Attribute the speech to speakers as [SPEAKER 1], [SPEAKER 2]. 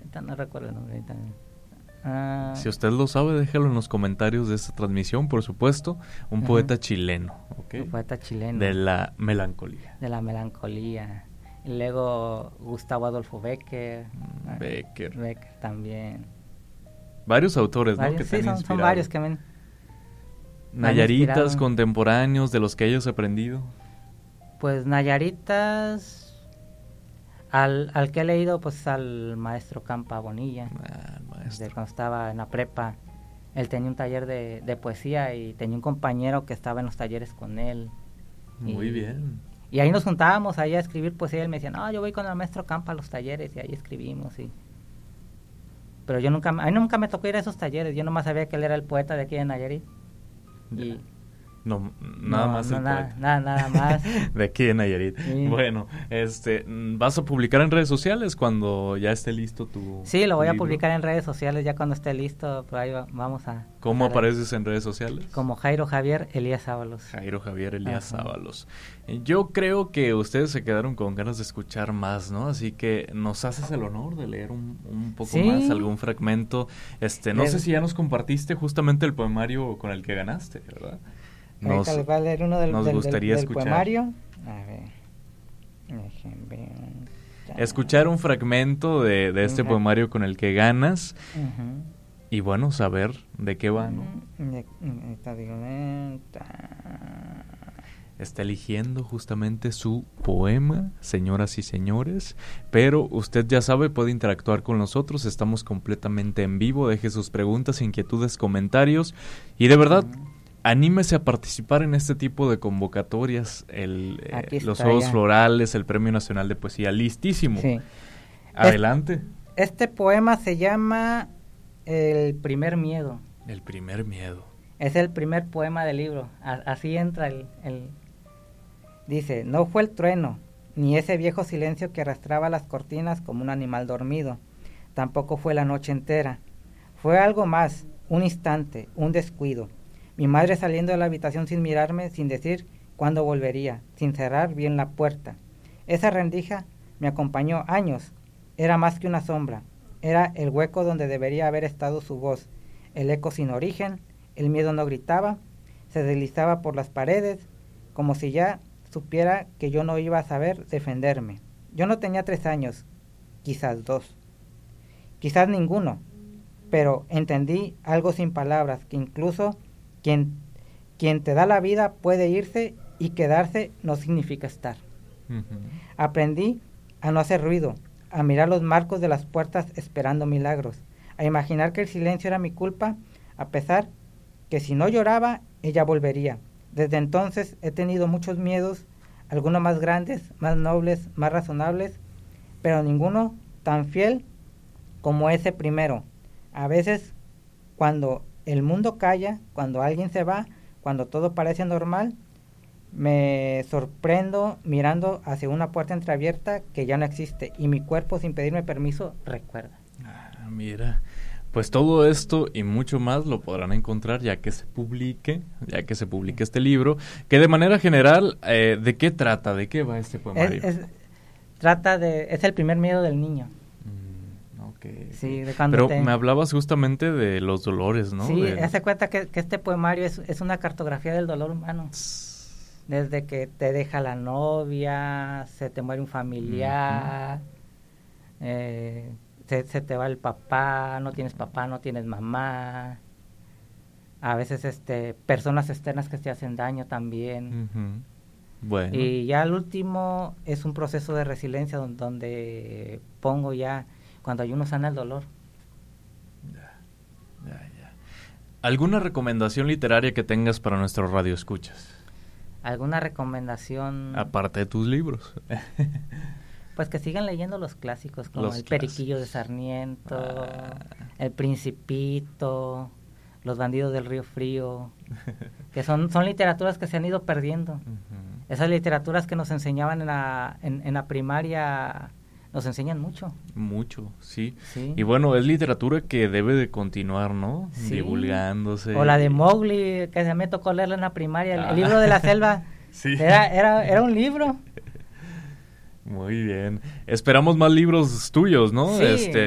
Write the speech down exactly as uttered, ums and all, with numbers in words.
[SPEAKER 1] ahorita no recuerdo el nombre. Ahorita. Uh,
[SPEAKER 2] si usted lo sabe, déjalo en los comentarios de esta transmisión, por supuesto. Un uh-huh. poeta chileno, ¿ok?
[SPEAKER 1] Un poeta chileno.
[SPEAKER 2] De la melancolía.
[SPEAKER 1] De la melancolía. Y luego Gustavo Adolfo Becker.
[SPEAKER 2] Becker.
[SPEAKER 1] Becker también.
[SPEAKER 2] Varios autores,
[SPEAKER 1] varios,
[SPEAKER 2] ¿no? Que
[SPEAKER 1] sí,
[SPEAKER 2] te han
[SPEAKER 1] son,
[SPEAKER 2] inspirado.
[SPEAKER 1] son varios que me...
[SPEAKER 2] Nayaritas contemporáneos de los que hayas aprendido.
[SPEAKER 1] Pues Nayaritas... Al, al que he leído, pues al maestro Campa Bonilla,
[SPEAKER 2] ah, maestro.
[SPEAKER 1] Desde cuando estaba en la prepa. Él tenía un taller de, de poesía y tenía un compañero que estaba en los talleres con él.
[SPEAKER 2] Muy
[SPEAKER 1] y,
[SPEAKER 2] bien.
[SPEAKER 1] Y ahí nos juntábamos ahí a escribir poesía y él me decía, no, yo voy con el maestro Campa a los talleres y ahí escribimos. Y... Pero yo nunca, a mí nunca me tocó ir a esos talleres, yo nomás sabía que él era el poeta de aquí de Nayarit. Y...
[SPEAKER 2] No, nada
[SPEAKER 1] no,
[SPEAKER 2] más
[SPEAKER 1] no,
[SPEAKER 2] el
[SPEAKER 1] nada,
[SPEAKER 2] poeta.
[SPEAKER 1] Nada, nada más.
[SPEAKER 2] De aquí de Nayarit.
[SPEAKER 1] Sí.
[SPEAKER 2] Bueno, este, ¿vas a publicar en redes sociales cuando ya esté listo tu
[SPEAKER 1] Sí, lo voy
[SPEAKER 2] tu
[SPEAKER 1] a
[SPEAKER 2] libro?
[SPEAKER 1] publicar en redes sociales ya cuando esté listo, pero ahí va, vamos a...
[SPEAKER 2] ¿Cómo
[SPEAKER 1] a
[SPEAKER 2] apareces en redes sociales?
[SPEAKER 1] Como Jairo Javier Elías Ábalos.
[SPEAKER 2] Jairo Javier Elías
[SPEAKER 1] Ajá.
[SPEAKER 2] Ábalos. Yo creo que ustedes se quedaron con ganas de escuchar más, ¿no? Así que nos haces el honor de leer un, un poco
[SPEAKER 1] ¿Sí?
[SPEAKER 2] más, algún fragmento. Este, no
[SPEAKER 1] Le...
[SPEAKER 2] sé si ya nos compartiste justamente el poemario con el que ganaste, ¿verdad?
[SPEAKER 1] Nos, les va a leer uno del,
[SPEAKER 2] nos
[SPEAKER 1] del,
[SPEAKER 2] gustaría
[SPEAKER 1] del, del
[SPEAKER 2] escuchar.
[SPEAKER 1] poemario. A ver. Déjenme.
[SPEAKER 2] Escuchar un fragmento de, de este uh-huh. poemario con el que ganas.
[SPEAKER 1] Uh-huh.
[SPEAKER 2] Y bueno, saber de qué va, ¿no? Está eligiendo justamente su poema, señoras y señores, pero usted ya sabe, puede interactuar con nosotros, estamos completamente en vivo, deje sus preguntas, inquietudes, comentarios, y de verdad, uh-huh. anímese a participar en este tipo de convocatorias, el, eh, los Juegos
[SPEAKER 1] ya.
[SPEAKER 2] Florales, el Premio Nacional de Poesía, listísimo.
[SPEAKER 1] Sí.
[SPEAKER 2] Adelante.
[SPEAKER 1] Este, este poema se llama El primer miedo.
[SPEAKER 2] El primer miedo.
[SPEAKER 1] Es el primer poema del libro, a, así entra el, el... Dice, no fue el trueno, ni ese viejo silencio que arrastraba las cortinas como un animal dormido, tampoco fue la noche entera, fue algo más, un instante, un descuido. Mi madre saliendo de la habitación sin mirarme, sin decir cuándo volvería, sin cerrar bien la puerta. Esa rendija me acompañó años, era más que una sombra, era el hueco donde debería haber estado su voz, el eco sin origen, el miedo no gritaba, se deslizaba por las paredes, como si ya supiera que yo no iba a saber defenderme. Yo no tenía tres años, quizás dos, quizás ninguno, pero entendí algo sin palabras, que incluso quien, quien te da la vida puede irse y quedarse no significa estar. Uh-huh. Aprendí a no hacer ruido, a mirar los marcos de las puertas esperando milagros, a imaginar que el silencio era mi culpa, a pesar que si no lloraba, ella volvería. Desde entonces he tenido muchos miedos, algunos más grandes, más nobles, más razonables, pero ninguno tan fiel como ese primero. A veces, cuando el mundo calla, cuando alguien se va, cuando todo parece normal, me sorprendo mirando hacia una puerta entreabierta que ya no existe y mi cuerpo, sin pedirme permiso, recuerda.
[SPEAKER 2] Ah, mira, pues todo esto y mucho más lo podrán encontrar ya que se publique, ya que se publique este libro, que de manera general, eh, ¿de qué trata? ¿De qué va este poemario?
[SPEAKER 1] Es, es, trata de, es el primer miedo del niño.
[SPEAKER 2] Okay.
[SPEAKER 1] Sí, de cuando
[SPEAKER 2] Pero
[SPEAKER 1] te...
[SPEAKER 2] me hablabas justamente de los dolores, ¿no?
[SPEAKER 1] Sí,
[SPEAKER 2] de...
[SPEAKER 1] hace cuenta que, que este poemario es, es una cartografía del dolor humano. Desde que te deja la novia, se te muere un familiar, uh-huh. eh, se, se te va el papá, no tienes papá, no tienes mamá. A veces este personas externas que te hacen daño también.
[SPEAKER 2] Uh-huh. Bueno.
[SPEAKER 1] Y ya el último es un proceso de resiliencia donde, donde pongo ya cuando hay uno sana el dolor.
[SPEAKER 2] Ya, ya, ya. ¿Alguna recomendación literaria que tengas para nuestro radio escuchas?
[SPEAKER 1] ¿Alguna recomendación?
[SPEAKER 2] Aparte de tus libros.
[SPEAKER 1] Pues que sigan leyendo los clásicos, como
[SPEAKER 2] los
[SPEAKER 1] El
[SPEAKER 2] clásicos.
[SPEAKER 1] Periquillo de Sarmiento,
[SPEAKER 2] ah.
[SPEAKER 1] El Principito, Los Bandidos del Río Frío, que son, son literaturas que se han ido perdiendo. Uh-huh. Esas literaturas que nos enseñaban en la, en, en la primaria... Nos enseñan mucho.
[SPEAKER 2] Mucho, sí.
[SPEAKER 1] sí.
[SPEAKER 2] Y bueno, es literatura que debe de continuar, ¿no?
[SPEAKER 1] Sí.
[SPEAKER 2] Divulgándose.
[SPEAKER 1] O la de Mowgli, que se me tocó leerla en la primaria. El, ah. el libro de la selva.
[SPEAKER 2] Sí.
[SPEAKER 1] Era, era, era un libro.
[SPEAKER 2] Muy bien. Esperamos más libros tuyos, ¿no?
[SPEAKER 1] Sí.
[SPEAKER 2] Este,